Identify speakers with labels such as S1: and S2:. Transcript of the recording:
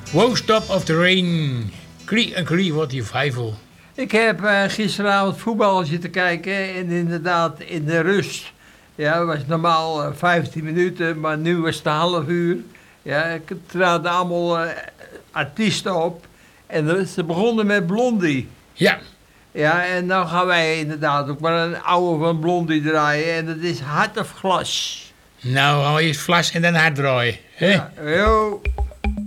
S1: Won't Stop of the Rain. Cree en Cree, wat die vijvel.
S2: Ik heb gisteravond voetbal zitten kijken en inderdaad in de rust. Ja, het was normaal 15 minuten, maar nu was het een half uur. Ja, ik traden allemaal artiesten op en ze begonnen met Blondie.
S1: Ja.
S2: Ja, en dan gaan wij inderdaad ook maar een oude van Blondie draaien en dat is Hart of Glas.
S1: Nou, eerst flas en dan hard draaien. Hè?
S2: Ja, yo.